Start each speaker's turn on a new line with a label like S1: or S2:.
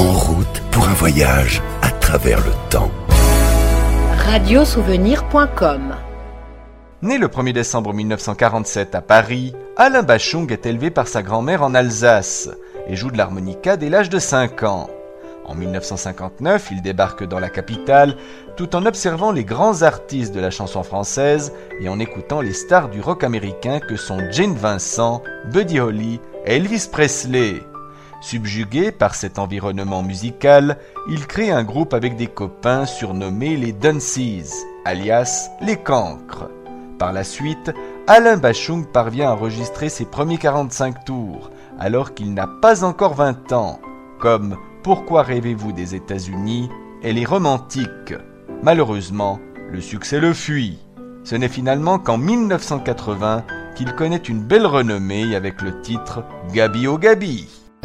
S1: En route pour un voyage à travers le temps.
S2: Radiosouvenir.com.
S3: Né le 1er décembre 1947 à Paris, Alain Bachung est élevé par sa grand-mère en Alsace et joue de l'harmonica dès l'âge de 5 ans. En 1959, il débarque dans la capitale tout en observant les grands artistes de la chanson française et en écoutant les stars du rock américain que sont Gene Vincent, Buddy Holly et Elvis Presley. Subjugué par cet environnement musical, il crée un groupe avec des copains surnommés les Dunceys, alias les Cancres. Par la suite, Alain Bachung parvient à enregistrer ses premiers 45 tours, alors qu'il n'a pas encore 20 ans, comme « Pourquoi rêvez-vous des États-Unis » et « Les Romantiques ». Malheureusement, le succès le fuit. Ce n'est finalement qu'en 1980 qu'il connaît une belle renommée avec le titre « Gabi oh Gabi ».